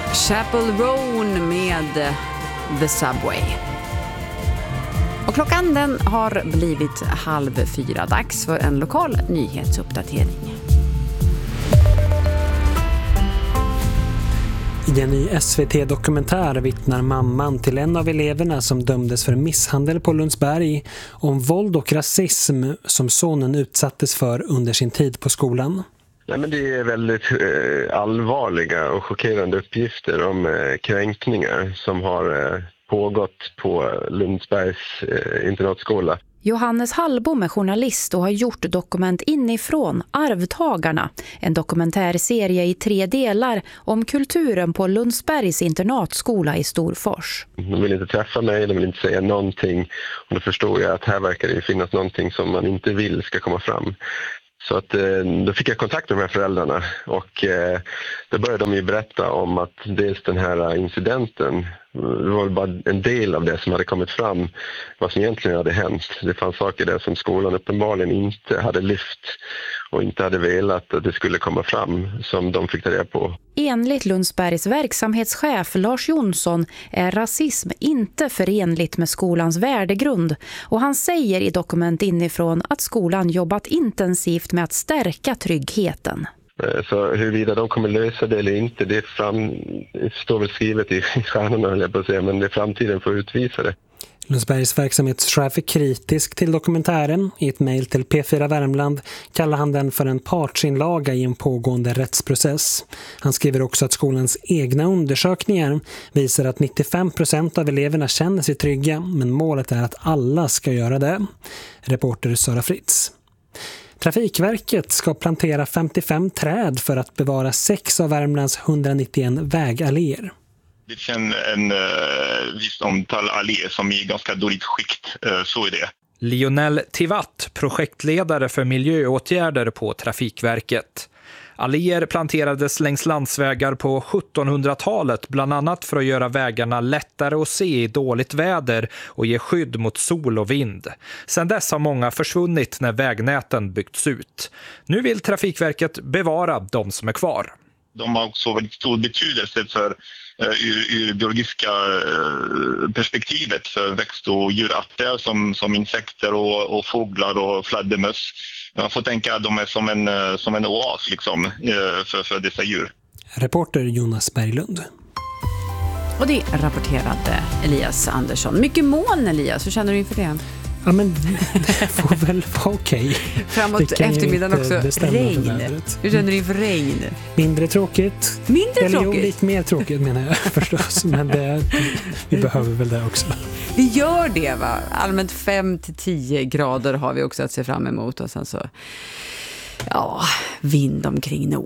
Chapel Roan med The Subway. Och klockan den har blivit 3:30. Dags för en lokal nyhetsuppdatering. I en ny SVT-dokumentär vittnar mamman till en av eleverna som dömdes för misshandel på Lundsberg om våld och rasism som sonen utsattes för under sin tid på skolan. Nej, men det är väldigt allvarliga och chockerande uppgifter om kränkningar som har pågått på Lundsbergs internatskola. Johannes Hallbom är journalist och har gjort dokument inifrån Arvtagarna, en dokumentärserie i 3 delar om kulturen på Lundsbergs internatskola i Storfors. De vill inte träffa mig, de vill inte säga någonting, och då förstår jag att här verkar det finnas någonting som man inte vill ska komma fram. Så att, då fick jag kontakt med de här föräldrarna och då började de ju berätta om att dels den här incidenten, det var bara en del av det som hade kommit fram, vad som egentligen hade hänt. Det fanns saker där som skolan uppenbarligen inte hade lyft och inte hade velat att det skulle komma fram, som de fick ta reda på. Enligt Lundsbergs verksamhetschef Lars Jonsson är rasism inte förenligt med skolans värdegrund, och han säger i dokument inifrån att skolan jobbat intensivt med att stärka tryggheten. Så huruvida de kommer lösa det eller inte, det står väl skrivet i stjärnorna, höll jag på att säga, men det är framtiden får utvisa det. Lundsbergs verksamhetschef är kritisk till dokumentären. I ett mejl till P4 Värmland kallar han den för en partsinlaga i en pågående rättsprocess. Han skriver också att skolans egna undersökningar visar att 95% av eleverna känner sig trygga, men målet är att alla ska göra det. Reporter Sara Fritz. Trafikverket ska plantera 55 träd för att bevara 6 av Värmlands 191 vägalléer. Det finns en visst antal alléer som är i ganska dåligt skikt, så är det. Lionel Tivatt, projektledare för miljöåtgärder på Trafikverket. Alléer planterades längs landsvägar på 1700-talet, bland annat för att göra vägarna lättare att se i dåligt väder och ge skydd mot sol och vind. Sedan dess har många försvunnit när vägnäten byggts ut. Nu vill Trafikverket bevara de som är kvar. De har också väldigt stor betydelse för ur biologiska perspektivet för växt- och djurarter som insekter och fåglar och fladdermöss. Man får tänka att de är som en oas liksom, för dessa djur. Reporter Jonas Berglund. Och det rapporterade Elias Andersson. Mycket moln, Elias, hur känner du inför det? Ja, men det får väl vara okej. Framåt eftermiddagen också regn. Hur känner du inför regn? Mindre tråkigt. Eller jo, lite mer tråkigt menar jag förstås. Men vi behöver väl det också. Vi gör det, va? Allmänt 5-10 grader har vi också att se fram emot. Och sen så, vind omkring